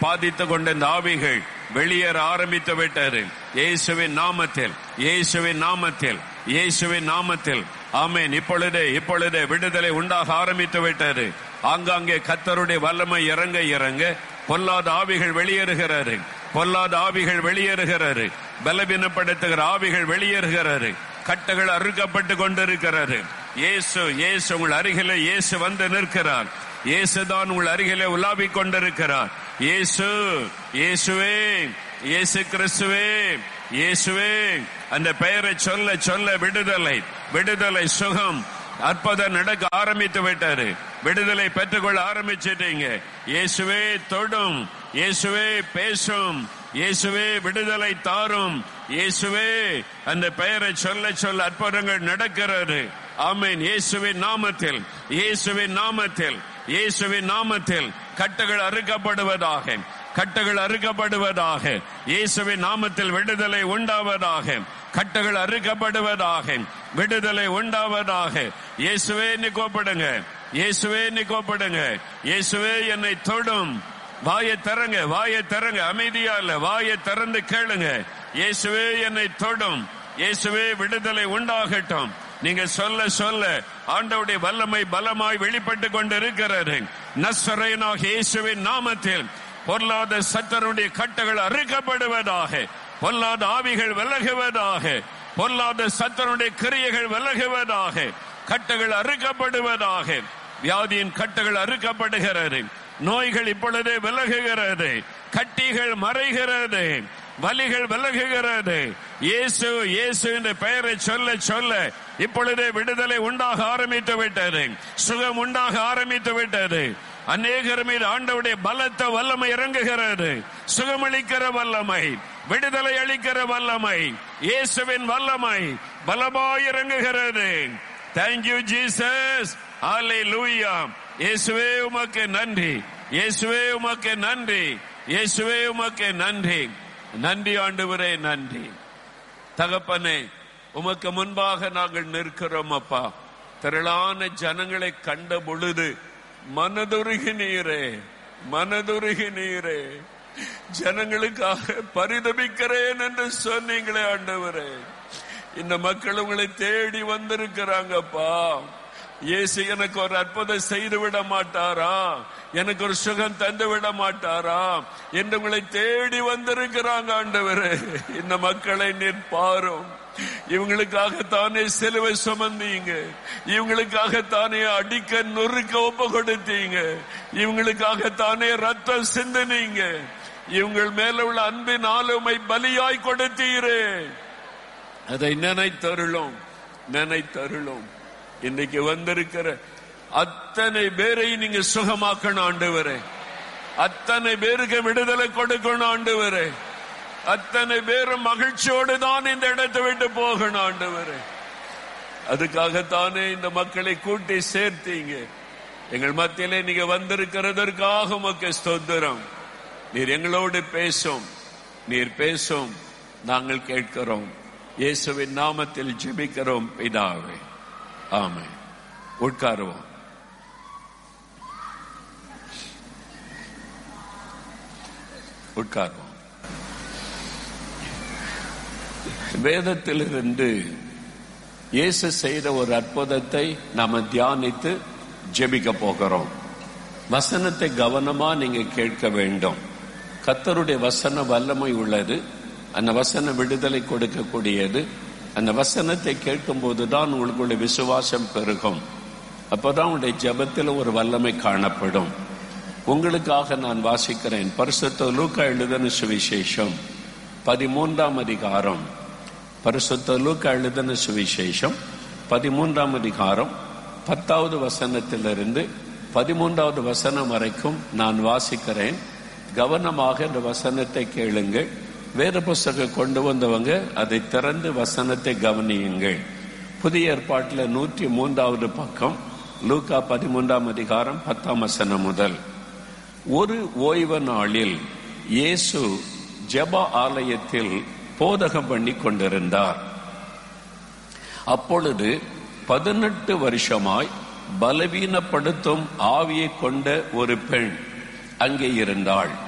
பாதித்துக் கொண்ட இந்த ஆவிகள் வெளியேற ஆரம்பித்து விட்டது. இயேசுவின் நாமத்தில், இயேசுவின் நாமத்தில், இயேசுவின் நாமத்தில். ஆமென். இப்பொழுதே விடுதலை உண்டாக ஆரம்பித்து விட்டது. ஆங்காங்கே கர்த்தருடைய வல்லமை இறங்க இறங்க பொல்லாத ஆவிகள் வெளியேறுகிறாரு, பொல்லாத ஆவிகள் வெளியேறுகிறாரு, பலவீனப்படுத்துகிற ஆவிகள் வெளியேறுகிறாரு, கட்டுகள் அறுக்கப்பட்டு கொண்டிருக்கிறாரு. இயேசு உங்கள் அருகிலே இயேசு வந்து நிற்கிறார். இயேசுதான் உங்கள் அருகிலே உலாவிக் கொண்டிருக்கிறார். இயேசுவே, இயேசு கிறிஸ்துவே, இயேசுவே, அந்த பெயரை சொல்ல சொல்ல விடுதலை சுகம் அற்புதம் நடக்க ஆரம்பித்து விட்டாரு. விடுதலை பெற்றுக்கொள்ள ஆரம்பிச்சிட்டீங்க. இயேசுவே தொடும், இயேசுவே பேசும், இயேசுவே விடுதலை தாரும், இயேசுவே அந்த பெயரை சொல்ல சொல்ல அற்புதங்கள் நடக்கிறது. ஆமென். இயேசுவின் நாமத்தில், இயேசுவின் நாமத்தில், இயேசுவின் நாமத்தில் கட்டுகள் அறுக்கப்படுவதாக, கட்டுகள் அறுக்கப்படுவதாக. இயேசுவின் நாமத்தில் விடுதலை உண்டாவதாக, கட்டுகள் அறுக்கப்படுவதாக, விடுதலை உண்டாவதாக. இயேசுவே நீ கூப்பிடுங்க, இயேசுவே நீ கூப்பிடுங்க. இயேசுவே என்னை தொடும். வாயை திறங்க, வாயை திறங்க, அமைதியா இல்ல, வாயை திறந்து கேளுங்க. இயேசுவே என்னை தொடும், இயேசுவே விடுதலை உண்டாகட்டும். நீங்க சொல்ல சொல்ல ஆண்டவருடைய வல்லமை பலமாய் வெளிப்பட்டு கொண்டிருக்கிறது. நசரேயனாகிய இயேசுவின் நாமத்தில் பொல்லாத சத்துருடைய கட்டுகள் அறுக்கப்படுவதாக, பொல்லாத ஆவிகள் விலகுவதாக, பொல்லாத சத்துருடைய கிரியைகள் விலகுவதாக, கட்டுகள் அறுக்கப்படுவதாக. வியாதியின் கட்டுகள் அறுக்கப்படுகிறது, நோய்கள் இப்பொழுதே விலகுகிறது, கட்டிகள் மறைகிறது, வலிகள் விலகுகிறது. இயேசு இயேசு என்ற பெயரை சொல்ல சொல்ல இப்பொழுதே விடுதலை உண்டாக ஆரம்பித்து விட்டது, சுகம் உண்டாக ஆரம்பித்து விட்டது. அநேகர் மீது ஆண்டவருடைய பலத்த வல்லமை இறங்குகிறது. சுகமளிக்கிற வல்லமை, விடுதலை அளிக்கிற வல்லமை, இயேசுவின் வல்லமை பலமாய் இறங்குகிறது. Thank you Jesus. ஹல்லேலூயா. இயேசுவே உமக்கு நன்றி, இயேசுவே உமக்கு நன்றி, இயேசுவே உமக்கு நன்றி. நன்றி ஆண்டவரே, நன்றி தகப்பனே. உமக்கு முன்பாக நாங்கள் நிற்கிறோம் அப்பா. திரளான ஜனங்களை கண்ட பொழுது மனதுருகினீரே, மனதுருகினீரே. ஜனங்களுக்காக பரிதபிக்கிறேன் என்று சொன்னீங்களே ஆண்டவரே. இந்த மக்கள் உங்களை தேடி வந்திருக்கிறாங்கப்பா. இயேசு எனக்கு ஒரு அற்புதம் செய்து விட மாட்டாரா, எனக்கு ஒரு சுகம் தந்து விட மாட்டாரா என்று உங்களை தேடி வந்திருக்கிறாங்க ஆண்டவரே. இந்த மக்களை நீர் பாரும். இவங்களுக்காகத்தானே சிலுவை சுமந்தீங்க, இவங்களுக்காகத்தானே அடிக்க நொறுக்க ஒப்பு கொடுத்தீங்க, இவங்களுக்காகத்தானே ரத்தம் சிந்தினீங்க, இவங்கள் மேல உள்ள அன்பின் ஆளுமை பலியாய் கொடுத்தீரே. அதை நினைத்தருளும், நினைத்தருளும். இன்னைக்கு வந்திருக்கிற அத்தனை பேரை நீங்க சுகமாக்கணும் ஆண்டவரே. அத்தனை பேருக்கு விடுதலை கொடுக்கணும் ஆண்டவரே. அத்தனை பேரும் மகிழ்ச்சியோடு தான் இந்த இடத்தை விட்டு போகணும் ஆண்டவரே. அதுக்காகத்தானே இந்த மக்களை கூட்டி சேர்த்தீங்க. எங்கள் மத்தியிலே நீங்க வந்திருக்கிறதற்காக உமக்கு ஸ்தோத்திரம். நீர் எங்களோடு பேசும், நீர் பேசும், நாங்கள் கேட்கிறோம். இயேசுவின் நாமத்தில் ஜெபிக்கிறோம் பிதாவே, ஆமென். உட்காருவோம். உட்காருவோம். வேதத்திலிருந்து இயேசு செய்த ஒரு அற்புதத்தை நாம தியானித்து ஜெபிக்க போகிறோம். வசனத்தை கவனமா நீங்க கேட்க வேண்டும். கர்த்தருடைய வசன வல்லமை உள்ளது. அந்த வசன விடுதலை கொடுக்கக்கூடியது. அந்த வசனத்தை கேட்கும் போதுதான் உங்களுடைய விசுவாசம் பெருகும். அப்பதான் உங்களுடைய ஜெபத்தில் ஒரு வல்லமை காணப்படும். உங்களுக்காக நான் வாசிக்கிறேன். பரிசுத்த லூக்கா எழுதின சுவிசேஷம் 13ஆம் அதிகாரம். பரிசுத்த லூக்கா எழுதின சுவிசேஷம் 13ஆம் அதிகாரம் 10வது வசனத்திலிருந்து 13வது வசனம் வரைக்கும் நான் வாசிக்கிறேன். கவனமாக இந்த வசனத்தை கேளுங்கள். வேத புஸ்தகம் கொண்டு வந்தவங்க அதை திறந்து வசனத்தை கவனியுங்கள். புதிய ஏற்பாட்டில் 103வது பக்கம், லூக்கா 13ஆம் அதிகாரம் 10ஆம் வசனம் முதல். ஒரு ஓய்வு நாளில் இயேசு ஜெப ஆலயத்தில் போதகம் பண்ணி கொண்டிருந்தார். அப்பொழுது 18 வருஷமாய் பலவீனப்படுத்தும் ஆவியை கொண்ட ஒரு பெண் அங்கே இருந்தாள்.